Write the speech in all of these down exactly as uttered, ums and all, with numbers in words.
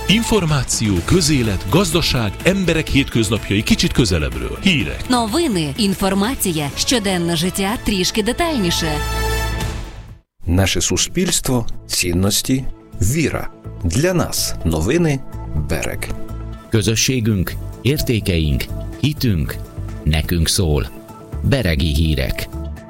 Інформацію, közélet, gazdaság, emberek hétköznapjai kicsit közelebbről. Hírek. Новини, інформація, щоденне життя трішки детальніше. Наше суспільство – цінності, віра. Для нас новини Bereg. Közösségünk, értékeink, hitünk, nekünk szól. Beregi hírek.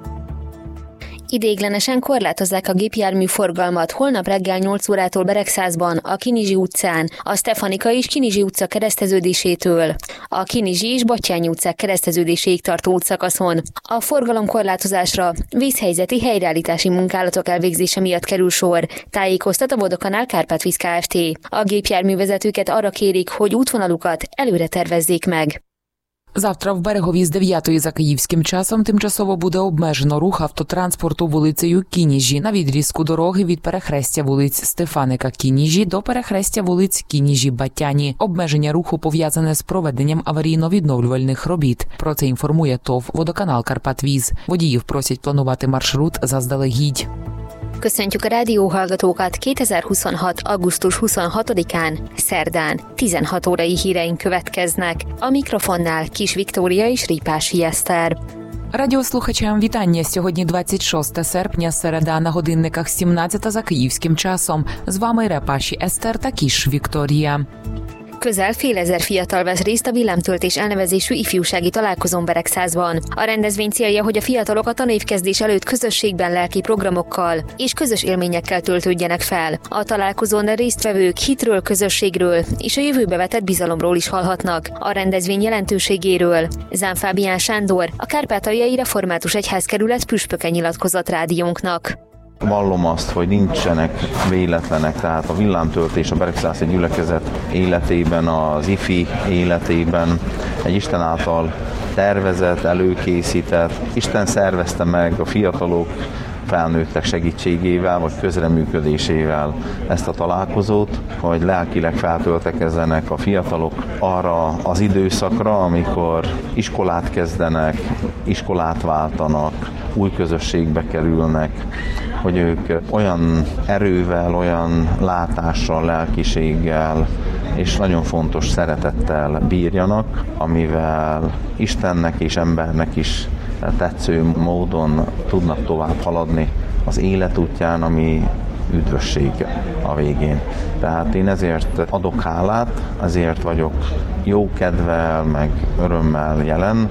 Ideiglenesen korlátozzák a gépjármű forgalmat holnap reggel nyolc órától Beregszázban, a Kinizsi utcán, a Stefanika és Kinizsi utca kereszteződésétől, a Kinizsi és Batthyány utcák kereszteződéséig tartó útszakaszon. A forgalomkorlátozásra vízhelyzeti helyreállítási munkálatok elvégzése miatt kerül sor, tájékoztat a Vodokanál Kárpátvíz Kft. A gépjárművezetőket arra kérik, hogy útvonalukat előre tervezzék meg. Завтра в Берегові з дев'ятої за київським часом тимчасово буде обмежено рух автотранспорту вулицею Кініжі на відрізку дороги від перехрестя вулиць Стефаника-Кініжі до перехрестя вулиць Кініжі-Батяні. Обмеження руху пов'язане з проведенням аварійно-відновлювальних робіт. Про це інформує ТОВ «Водоканал Kárpátvíz». Водіїв просять планувати маршрут заздалегідь. Köszöntjük a rádióhallgatókat kétezer-huszonhat. augusztus huszonhatodikán, szerdán, tizenhat órai híreink következnek. A mikrofonnál Kis Viktória és Ripási Eszter. Радіослухачам вітання. Сьогодні двадцять шостого серпня, середа, на годинниках сімнадцята за київським часом. З вами Репаші Eszter та Kis Viktória. Közel fél ezer fiatal vesz részt a villámtöltés elnevezésű ifjúsági találkozón Beregszázban. A rendezvény célja, hogy a fiatalok a tanévkezdés előtt közösségben lelki programokkal és közös élményekkel töltődjenek fel. A találkozón résztvevők hitről, közösségről és a jövőbe vetett bizalomról is hallhatnak. A rendezvény jelentőségéről Zám Fábián Sándor, a Kárpátaljai Református Egyházkerület püspöke nyilatkozott rádiónknak. Vallom azt, hogy nincsenek véletlenek, tehát a villámtöltés a Beregszászi gyülekezet életében, az ifi életében egy Isten által tervezett, előkészített, Isten szervezte meg a fiatalok, felnőttek segítségével vagy közreműködésével ezt a találkozót, hogy lelkileg feltöltekezzenek a fiatalok arra az időszakra, amikor iskolát kezdenek, iskolát váltanak, új közösségbe kerülnek, hogy ők olyan erővel, olyan látással, lelkiséggel és nagyon fontos szeretettel bírjanak, amivel Istennek és embernek is tetsző módon tudnak tovább haladni az élet útján, ami üdvösség a végén. Tehát én ezért adok hálát, ezért vagyok jó kedvel, meg örömmel jelen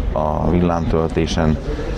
a villámtöltésen,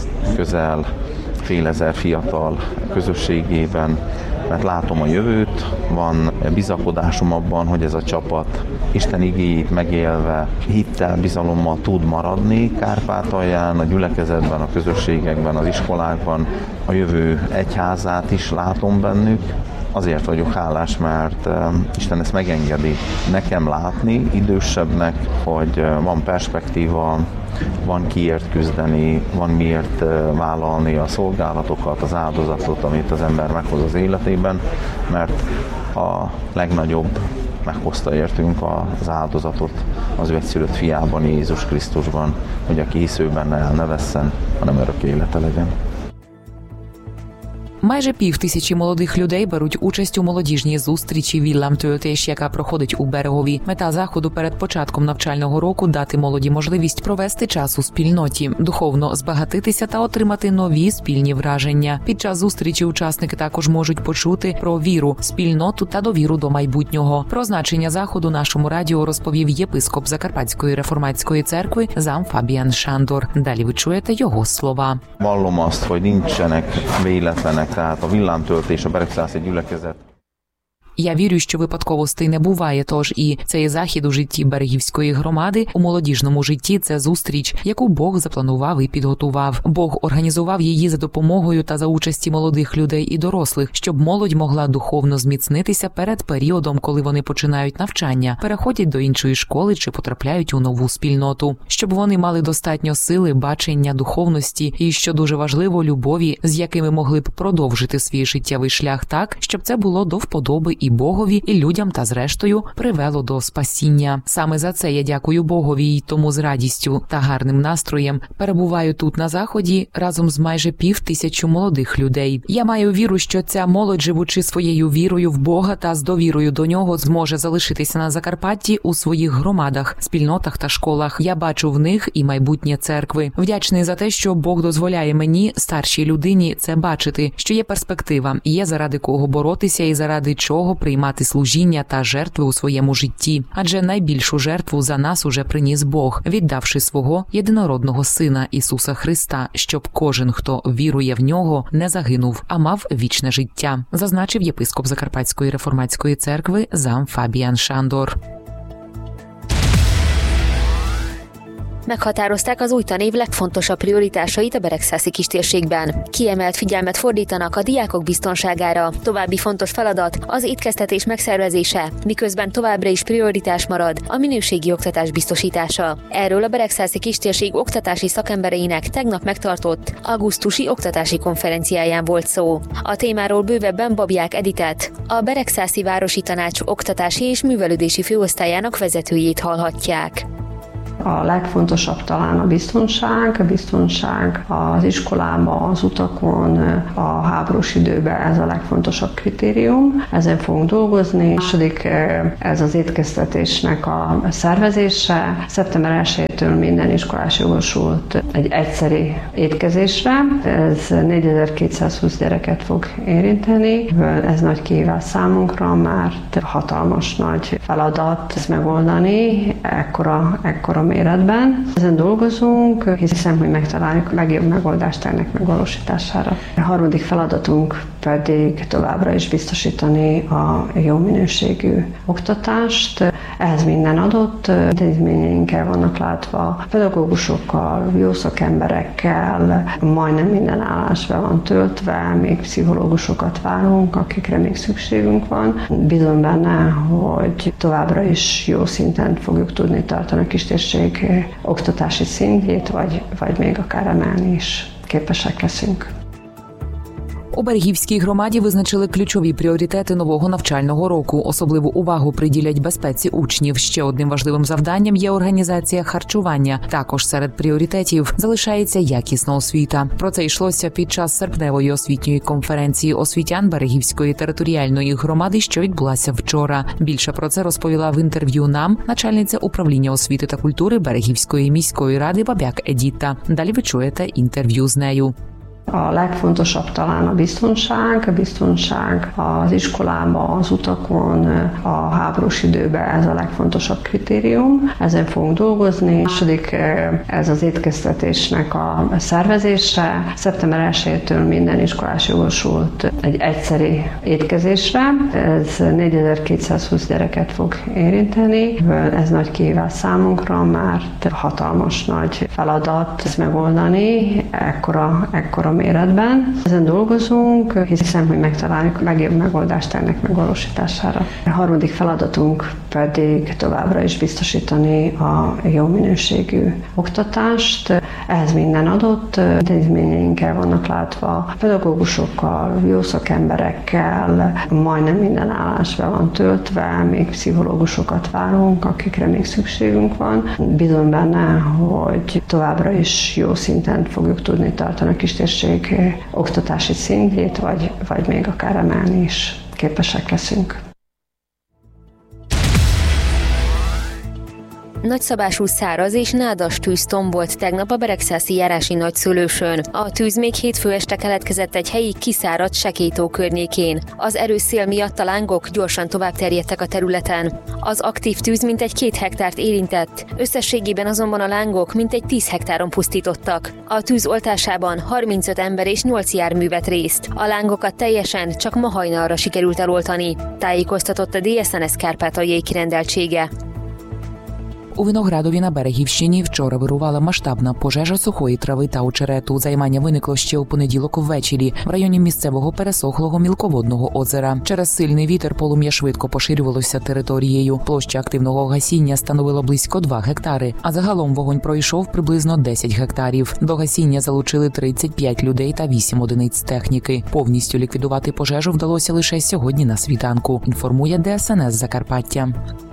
közel fél ezer fiatal közösségében, mert látom a jövőt, van bizakodásom abban, hogy ez a csapat Isten igéjét megélve, hittel, bizalommal tud maradni Kárpátalján, a gyülekezetben, a közösségekben, az iskolákban, a jövő egyházát is látom bennük. Azért vagyok hálás, mert Isten ezt megengedi nekem látni, idősebbnek, hogy van perspektíva, van kiért küzdeni, van miért vállalni a szolgálatokat, az áldozatot, amit az ember meghoz az életében, mert a legnagyobb meghozta értünk az áldozatot az ő egyszülött fiában, Jézus Krisztusban, hogy aki hisz ő benne el ne vesszen, hanem örök élete legyen. Майже пів тисячі молодих людей беруть участь у молодіжній зустрічі «Villámtöltés», яка проходить у Берегові. Мета заходу перед початком навчального року – дати молоді можливість провести час у спільноті, духовно збагатитися та отримати нові спільні враження. Під час зустрічі учасники також можуть почути про віру, спільноту та довіру до майбутнього. Про значення заходу нашому радіо розповів єпископ Закарпатської реформатської церкви Зám Fábián Sándor. Далі ви чуєте його слова. Vallom azt, hogy nincsenek véletlenek, tehát a villámtöltés a Beregszászi gyülekezet. Я вірю, що випадковостей не буває, тож і цей захід у житті Берегівської громади, у молодіжному житті – це зустріч, яку Бог запланував і підготував. Бог організував її за допомогою та за участі молодих людей і дорослих, щоб молодь могла духовно зміцнитися перед періодом, коли вони починають навчання, переходять до іншої школи чи потрапляють у нову спільноту. Щоб вони мали достатньо сили, бачення, духовності і, що дуже важливо, любові, з якими могли б продовжити свій життєвий шлях так, щоб це було до вподоби і завдяки Богові і людям та зрештою привело до спасіння. Саме за це я дякую Богові і тому з радістю та гарним настроєм перебуваю тут на Заході разом з майже пів тисячі молодих людей. Я маю віру, що ця молодь, живучи своєю вірою в Бога та з довірою до нього, зможе залишитися на Закарпатті у своїх громадах, спільнотах та школах. Я бачу в них і майбутнє церкви. Вдячний за те, що Бог дозволяє мені, старшій людині, це бачити, що є перспектива, є заради кого боротися і заради чого приймати служіння та жертви у своєму житті. Адже найбільшу жертву за нас уже приніс Бог, віддавши свого єдинородного Сина Ісуса Христа, щоб кожен, хто вірує в нього, не загинув, а мав вічне життя, зазначив єпископ Закарпатської реформатської церкви зам Фабіан Sándor. Meghatározták az új tanév legfontosabb prioritásait a Beregszászi kistérségben. Kiemelt figyelmet fordítanak a diákok biztonságára. További fontos feladat az étkeztetés megszervezése, miközben továbbra is prioritás marad a minőségi oktatás biztosítása. Erről a Beregszászi kistérség oktatási szakembereinek tegnap megtartott augusztusi oktatási konferenciáján volt szó. A témáról bővebben Babják Editet, a Beregszászi Városi Tanács oktatási és művelődési főosztályának vezetőjét hallhatják. A legfontosabb talán a biztonság, a biztonság az iskolában, az utakon, a háborús időben ez a legfontosabb kritérium. Ezen fogunk dolgozni. A második ez az étkeztetésnek a szervezése. szeptember elsejétől minden iskolás jogosult egy egyszeri étkezésre. Ez négyezer-kétszázhúsz gyereket fog érinteni. Ez nagy kihívás számunkra, mert hatalmas nagy feladat ezt megoldani ekkora, ekkora méretben. Ezen dolgozunk, hiszem, hogy megtaláljuk a legjobb megoldást ennek megvalósítására. A harmadik feladatunk pedig továbbra is biztosítani a jó minőségű oktatást. Ehhez minden adott, intézményeinkkel vannak látva, pedagógusokkal, jó szakemberekkel, majdnem minden állás be van töltve, még pszichológusokat várunk, akikre még szükségünk van. Bízom benne, hogy továbbra is jó szinten fogjuk tudni tartani a kistérség oktatási szintjét, vagy, vagy még akár emelni is képesek leszünk. У Берегівській громаді визначили ключові пріоритети нового навчального року. Особливу увагу приділять безпеці учнів. Ще одним важливим завданням є організація харчування. Також серед пріоритетів залишається якісна освіта. Про це йшлося під час серпневої освітньої конференції освітян Берегівської територіальної громади, що відбулася вчора. Більше про це розповіла в інтерв'ю нам начальниця управління освіти та культури Берегівської міської ради Babják Editta. Далі ви чуєте інтерв'ю з нею. A legfontosabb talán a biztonság, a biztonság az iskolában, az utakon, a háborús időben ez a legfontosabb kritérium. Ezen fogunk dolgozni. A második ez az étkeztetésnek a szervezése. szeptember elsejétől minden iskolás jogosult egy egyszeri étkezésre. Ez négyezer-kétszázhúsz gyereket fog érinteni. Ez nagy kihívás számunkra, mert hatalmas nagy feladat ezt megoldani ekkora, ekkora méretben. Ezen dolgozunk, hiszem, hogy megtaláljuk a legjobb megoldást ennek megvalósítására. A harmadik feladatunk pedig továbbra is biztosítani a jó minőségű oktatást. Ehhez minden adott, intézményeinkkel vannak látva, pedagógusokkal, jó szakemberekkel, majdnem minden állás be van töltve, még pszichológusokat várunk, akikre még szükségünk van. Bízom benne, hogy továbbra is jó szinten fogjuk tudni tartani a kistérség oktatási szintjét, vagy, vagy még akár emelni is képesek leszünk. Nagyszabású száraz és nádas tűz tombolt tegnap a beregszászi járási nagyszülősön. A tűz még hétfő este keletkezett egy helyi kiszáradt Sekétó környékén. Az erős szél miatt a lángok gyorsan tovább terjedtek a területen. Az aktív tűz mintegy két hektárt érintett, összességében azonban a lángok mintegy tíz hektáron pusztítottak. A tűz oltásában harmincöt ember és nyolc jármű vett részt. A lángokat teljesen csak ma hajnalra sikerült eloltani, tájékoztatott a dé es en es kárpátaljai kirendeltsége. У Виноградові на Берегівщині вчора вирувала масштабна пожежа сухої трави та очерету. Займання виникло ще у понеділок ввечері в районі місцевого пересохлого мілководного озера. Через сильний вітер полум'я швидко поширювалося територією. Площа активного гасіння становила близько два гектари, а загалом вогонь пройшов приблизно десять гектарів. До гасіння залучили тридцять п'ять людей та вісім одиниць техніки. Повністю ліквідувати пожежу вдалося лише сьогодні на світанку, інформує Де Ес Ен Ес Закарпаття.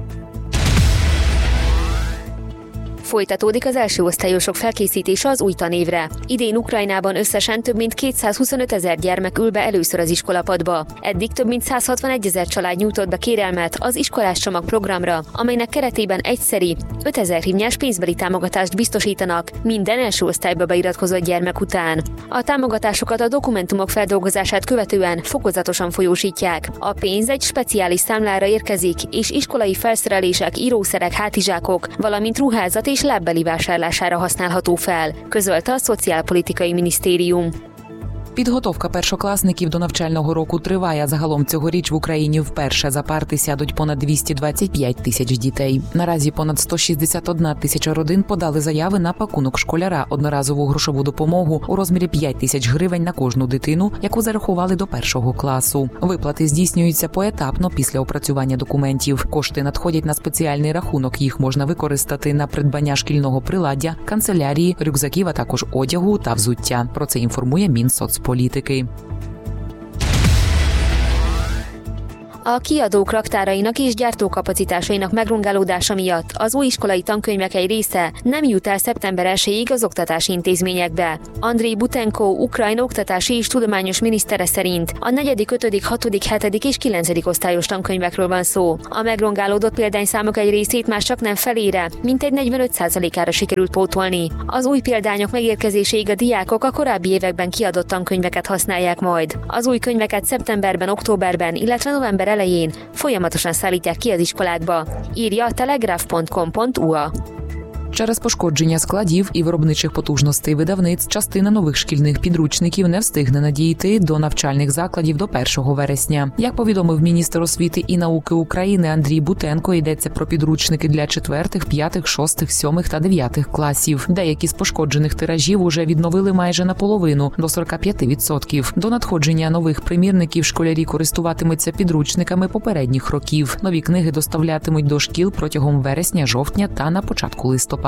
Folytatódik az első osztályosok felkészítése az új tanévre. Idén Ukrajnában összesen több mint kétszázhuszonöt ezer gyermek ül be először az iskolapadba. Eddig több mint száz hatvanegy ezer család nyújtott be kérelmet az iskolás csomag programra, amelynek keretében egyszeri, ötezer hívnyás pénzbeli támogatást biztosítanak minden első osztályba beiratkozott gyermek után. A támogatásokat a dokumentumok feldolgozását követően fokozatosan folyósítják. A pénz egy speciális számlára érkezik, és iskolai felszerelések, írószerek, hátizsákok, valamint ruházat és lábbeli vásárlására használható fel, közölte a Szociálpolitikai Minisztérium. Підготовка першокласників до навчального року триває. Загалом цьогоріч в Україні вперше за парти сядуть понад двісті двадцять п'ять тисяч дітей. Наразі понад сто шістдесят одна тисяча родин подали заяви на пакунок школяра, одноразову грошову допомогу у розмірі п'ять тисяч гривень на кожну дитину, яку зарахували до першого класу. Виплати здійснюються поетапно після опрацювання документів. Кошти надходять на спеціальний рахунок. Їх можна використати на придбання шкільного приладдя, канцелярії, рюкзаків, а також одягу та взуття. Про це інформує Мінсоцполітики. A kiadók raktárainak és gyártókapacitásainak megrongálódása miatt az új iskolai tankönyvek egy része nem jut el szeptember elsejéig az oktatási intézményekbe. Andrej Butenko, Ukrajna oktatási és tudományos minisztere szerint a negyedik, ötödik, hatodik, hetedik és kilencedik osztályos tankönyvekről van szó. A megrongálódott példányszámok egy részét már csak nem felére, mintegy negyvenöt százalékára sikerült pótolni. Az új példányok megérkezéséig a diákok a korábbi években kiadott tankönyveket használják majd. Az új könyveket szeptemberben, októberben, illetve november elején folyamatosan szállítják ki az iskolákba, írja a telegraf pont com pont u a. Через пошкодження складів і виробничих потужностей видавниць частина нових шкільних підручників не встигне надійти до навчальних закладів до першого вересня. Як повідомив міністр освіти і науки України Андрій Бутенко, йдеться про підручники для четвертих, п'ятих, шостих, сьомих та дев'ятих класів. Деякі з пошкоджених тиражів уже відновили майже наполовину, до сорок п'ять відсотків. До надходження нових примірників школярі користуватимуться підручниками попередніх років. Нові книги доставлятимуть до шкіл протягом вересня-жовтня та на початку листопада.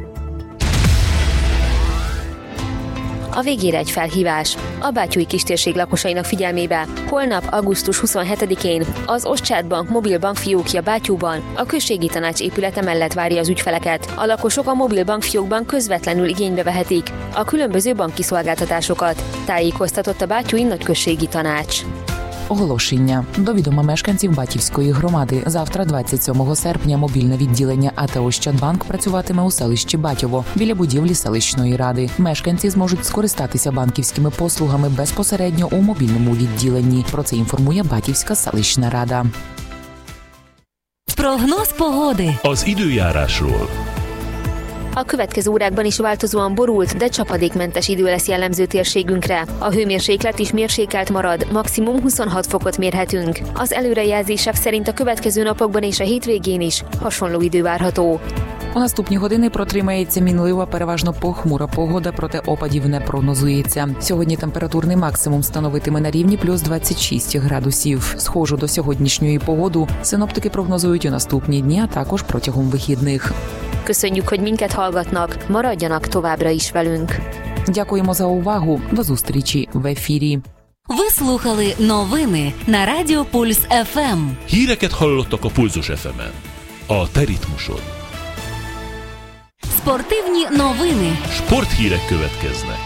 A végére egy felhívás. A Bátyúi kistérség lakosainak figyelmébe. Holnap, augusztus huszonhetedikén az Ostschát Bank mobil bankfiókja Bátyúban a községi tanács épülete mellett várja az ügyfeleket. A lakosok a mobil bankfiókban közvetlenül igénybe vehetik a különböző banki szolgáltatásokat, tájékoztatott a Bátyúi nagyközségi tanács. Оголошення. До відома мешканців Батьківської громади. Завтра, двадцять сьомого серпня, мобільне відділення А Т Ощадбанк працюватиме у селищі Батьово, біля будівлі селищної ради. Мешканці зможуть скористатися банківськими послугами безпосередньо у мобільному відділенні. Про це інформує Батьківська селищна рада. Прогноз pogody. Az időjárásról. A következő órákban is változóan borult, de csapadékmentes idő lesz jellemző térségünkre. A hőmérséklet is mérsékelt marad, maximum huszonhat fokot mérhetünk. Az előrejelzések szerint a következő napokban és a hétvégén is hasonló idő várható. У наступні години протримається мінлива, переважно похмура погода, проте опадів не прогнозується. Сьогодні температурний максимум становитиме на рівні плюс двадцять шість градусів. Схожу до сьогоднішньої погоду синоптики прогнозують у наступні дні, а також протягом вихідних. Köszönjük, hogy minket hallgatnak, maradjanak továbbra is velünk. Дякуємо за увагу. До зустрічі в ефірі. Ви слухали новини на Радіо Пульс еф ем. Híreket hallottak a Pulzus еф емен. A te ritmusod. Спортивні новини. Sporthírek következnek.